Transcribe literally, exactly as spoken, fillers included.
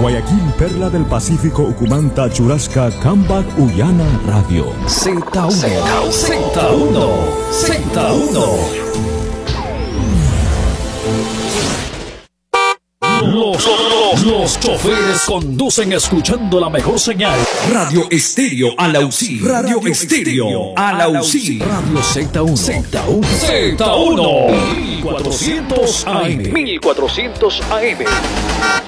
Guayaquil, Perla del Pacífico, Ucumanta, Churrasca, Cambac, Uyana, Radio. Z uno, Z uno, Z uno. Los, los, los choferes conducen escuchando la mejor señal. Radio Estéreo Alausí. Radio Estéreo Alausí. Radio Z uno. Z uno. Z uno. mil cuatrocientos A M. mil cuatrocientos A M.